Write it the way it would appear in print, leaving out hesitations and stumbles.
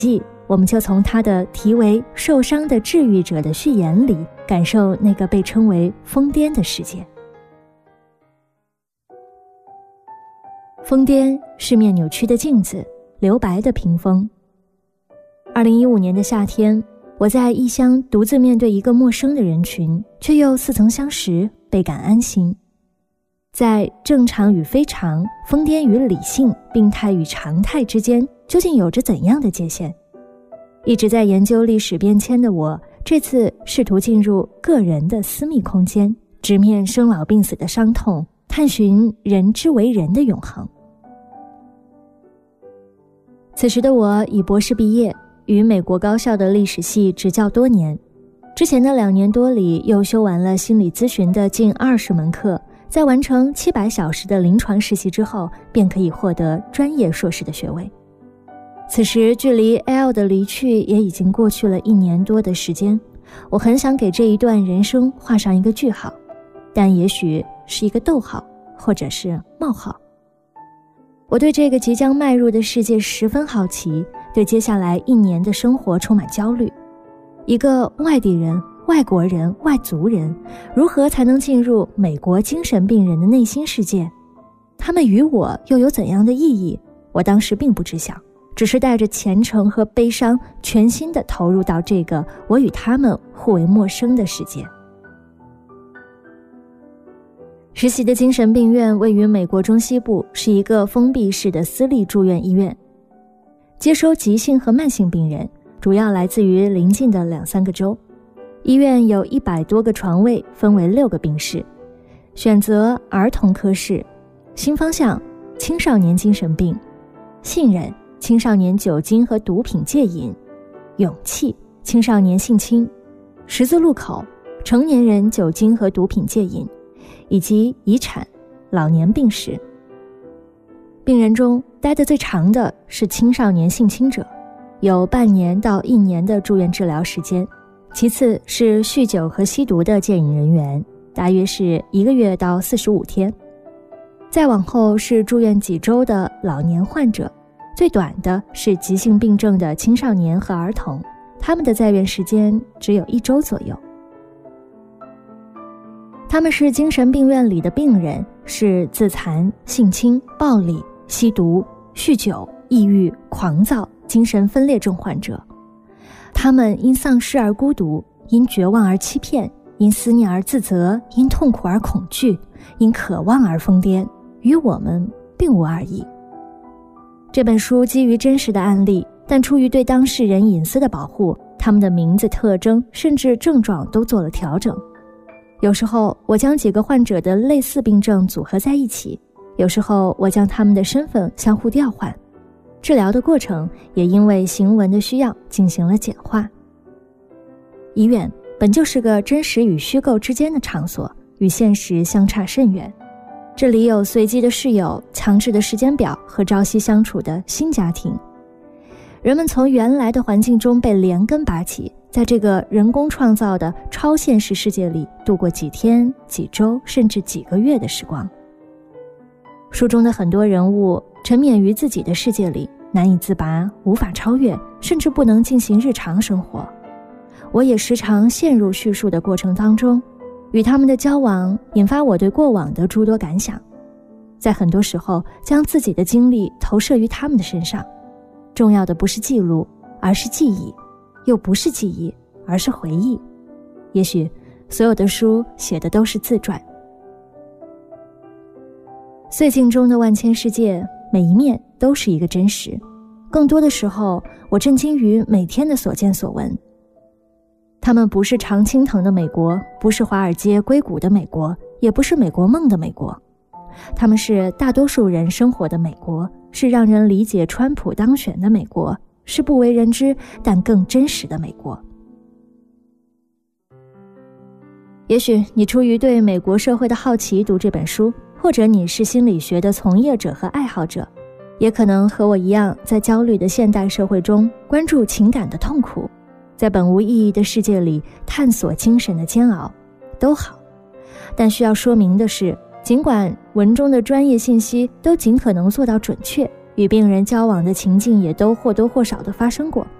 记，我们就从他的题为《受伤的治愈者》的序言里感受那个被称为疯癫的世界。疯癫是面扭曲的镜子，留白的屏风。2015年的夏天，我在异乡独自面对一个陌生的人群，却又似曾相识，倍感安心。在正常与非常、疯癫与理性、病态与常态之间，究竟有着怎样的界限？一直在研究历史变迁的我，这次试图进入个人的私密空间，直面生老病死的伤痛，探寻人之为人的永恒。此时的我已博士毕业，于美国高校的历史系执教多年，之前的2年多里又修完了心理咨询的近20门课，在完成700小时的临床实习之后，便可以获得专业硕士的学位。此时距离 L 的离去也已经过去了1年多的时间，我很想给这一段人生画上一个句号，但也许是一个逗号，或者是冒号。我对这个即将迈入的世界十分好奇，对接下来1年的生活充满焦虑。一个外地人、外国人、外族人，如何才能进入美国精神病人的内心世界？他们与我又有怎样的意义？我当时并不知晓，只是带着虔诚和悲伤，全心地投入到这个我与他们互为陌生的世界。实习的精神病院位于美国中西部，是一个封闭式的私立住院医院，接收急性和慢性病人，主要来自于邻近的2-3个州。医院有100多个床位，分为6个病室，选择儿童科室，新方向青少年精神病，信任青少年酒精和毒品戒瘾，勇气青少年性侵，十字路口成年人酒精和毒品戒瘾，以及遗产老年病史。病人中待得最长的是青少年性侵者，有半年到1年的住院治疗时间，其次是酗酒和吸毒的戒瘾人员，大约是1个月到45天，再往后是住院几周的老年患者，最短的是急性病症的青少年和儿童，他们的在院时间只有1周左右。他们是精神病院里的病人，是自残、性侵、暴力、吸毒、酗酒、抑郁、狂躁、精神分裂症患者。他们因丧失而孤独，因绝望而欺骗，因思念而自责，因痛苦而恐惧，因渴望而疯癫，与我们并无二异。这本书基于真实的案例，但出于对当事人隐私的保护，他们的名字、特征甚至症状都做了调整。有时候我将几个患者的类似病症组合在一起，有时候我将他们的身份相互调换，治疗的过程也因为行文的需要进行了简化。医院本就是个真实与虚构之间的场所，与现实相差甚远。这里有随机的室友、强制的时间表和朝夕相处的新家庭。人们从原来的环境中被连根拔起，在这个人工创造的超现实世界里度过几天、几周甚至几个月的时光。书中的很多人物沉湎于自己的世界里，难以自拔，无法超越，甚至不能进行日常生活。我也时常陷入叙述的过程当中，与他们的交往引发我对过往的诸多感想，在很多时候将自己的经历投射于他们的身上。重要的不是记录，而是记忆，又不是记忆，而是回忆。也许所有的书写的都是自传。碎镜中的万千世界，每一面都是一个真实。更多的时候，我震惊于每天的所见所闻。他们不是常青藤的美国，不是华尔街硅谷的美国，也不是美国梦的美国。他们是大多数人生活的美国，是让人理解川普当选的美国，是不为人知但更真实的美国。也许你出于对美国社会的好奇读这本书，或者你是心理学的从业者和爱好者，也可能和我一样，在焦虑的现代社会中关注情感的痛苦，在本无意义的世界里探索精神的煎熬，都好。但需要说明的是，尽管文中的专业信息都尽可能做到准确， 与病人交往的情境也都或多或少地发生过。